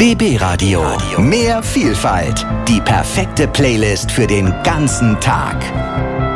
BB Radio. Mehr Vielfalt. Die perfekte Playlist für den ganzen Tag.